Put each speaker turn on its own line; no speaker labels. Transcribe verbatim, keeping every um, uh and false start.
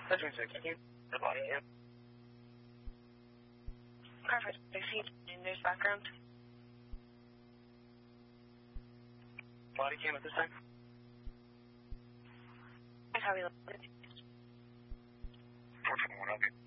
Bedroom six, I think the body, yeah.
Car for six feet in this background.
Body cam at this time?
How we look.
four twenty-one, okay.